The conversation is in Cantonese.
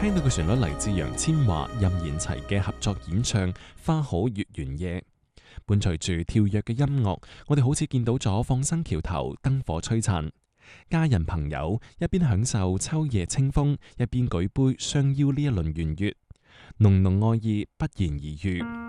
聽到嘅旋律嚟自楊千嬅、任賢齊嘅合作演唱《花好月圓夜》。伴隨住跳躍嘅音樂，我哋好似見到咗放生橋頭燈火璀璨，家人朋友一邊享受秋夜清風，一邊舉杯相邀呢一輪圓月，濃濃愛意不言而喻。